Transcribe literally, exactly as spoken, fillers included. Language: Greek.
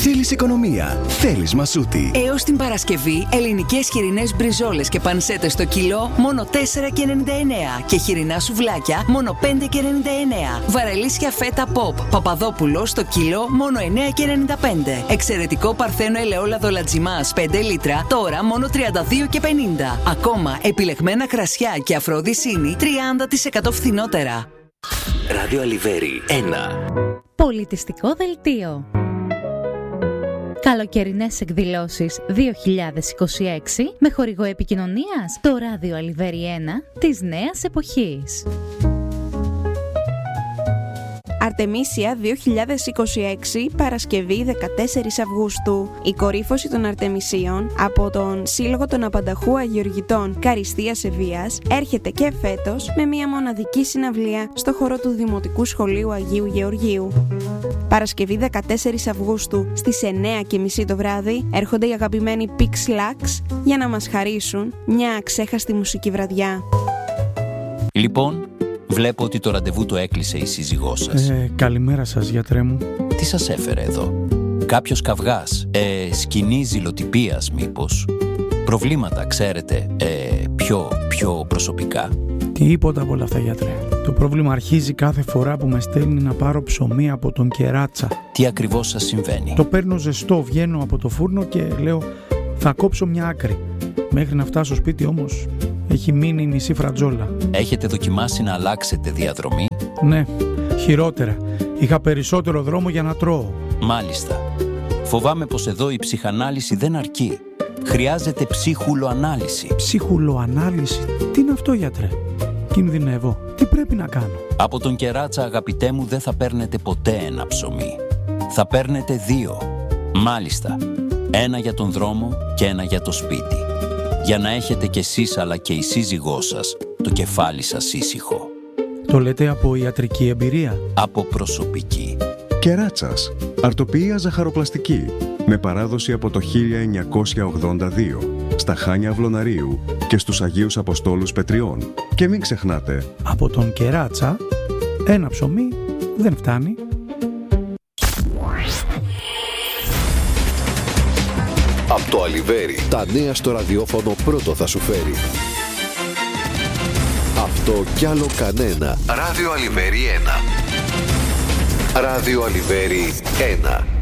Θέλεις οικονομία, θέλεις Μασούτη. Έως την Παρασκευή, ελληνικές χοιρινές μπριζόλες και πανσέτες στο κιλό μόνο τέσσερα και ενενήντα εννέα και χοιρινά σουβλάκια μόνο πέντε και ενενήντα εννέα. Βαρελίσια φέτα Pop Παπαδόπουλο στο κιλό μόνο εννέα και ενενήντα πέντε. Εξαιρετικό παρθένο ελαιόλαδο Λατζιμάς πέντε λίτρα τώρα μόνο τριάντα δύο και πενήντα. Ακόμα επιλεγμένα κρασιά και αφροδισίνη τριάντα τοις εκατό φθηνότερα. Ράδιο Αλιβέρι ένα. Πολιτιστικό δελτίο. Καλοκαιρινές εκδηλώσεις δύο χιλιάδες είκοσι έξι με χορηγό επικοινωνίας το Ράδιο Αλιβέρι ένα της νέας εποχής. Αρτεμίσια δύο χιλιάδες είκοσι έξι, Παρασκευή δεκατέσσερις Αυγούστου. Η κορύφωση των Αρτεμισίων από τον Σύλλογο των Απανταχού Αγιοργητών Καριστίας Ευβοίας έρχεται και φέτος με μια μοναδική συναυλία στο χώρο του Δημοτικού Σχολείου Αγίου Γεωργίου. Παρασκευή δεκατέσσερις Αυγούστου στις εννέα και μισή το βράδυ έρχονται οι αγαπημένοι Pix Lux για να μας χαρίσουν μια αξέχαστη μουσική βραδιά. Λοιπόν, βλέπω ότι το ραντεβού το έκλεισε η σύζυγός σας. Ε, καλημέρα σας, γιατρέ μου. Τι σας έφερε εδώ? Κάποιος καυγάς, ε, σκηνή ζηλοτυπίας μήπως? Προβλήματα, ξέρετε, ε, πιο, πιο προσωπικά? Τίποτα από όλα αυτά, γιατρέ. Το πρόβλημα αρχίζει κάθε φορά που με στέλνει να πάρω ψωμί από τον Κεράτσα. Τι ακριβώς σας συμβαίνει? Το παίρνω ζεστό, βγαίνω από το φούρνο και λέω θα κόψω μια άκρη. Μέχρι να φτάσω σπίτι όμως έχει μείνει η μισή φρατζόλα. Έχετε δοκιμάσει να αλλάξετε διαδρομή? Ναι, χειρότερα. Είχα περισσότερο δρόμο για να τρώω. Μάλιστα. Φοβάμαι πως εδώ η ψυχανάλυση δεν αρκεί. Χρειάζεται ψυχουλοανάλυση. Ψυχουλοανάλυση? Τι είναι αυτό, γιατρέ? Κινδυνεύω. Τι πρέπει να κάνω? Από τον Κεράτσα, αγαπητέ μου, δεν θα παίρνετε ποτέ ένα ψωμί. Θα παίρνετε δύο. Μάλιστα. Ένα για τον δρόμο και ένα για το σπίτι. Για να έχετε κι εσείς αλλά και η σύζυγός σας το κεφάλι σας ήσυχο. Το λέτε από ιατρική εμπειρία? Από προσωπική. Κεράτσας. Αρτοποιία ζαχαροπλαστική. Με παράδοση από το χίλια εννιακόσια ογδόντα δύο. Στα Χάνια Αυλωναρίου και στους Αγίους Αποστόλους Πετριών. Και μην ξεχνάτε, από τον Κεράτσα ένα ψωμί δεν φτάνει. Από το Αλιβέρι, τα νέα στο ραδιόφωνο πρώτο θα σου φέρει. Αυτό κι άλλο κανένα. Ράδιο Αλιβέρι ένα. Ράδιο Αλιβέρι ένα.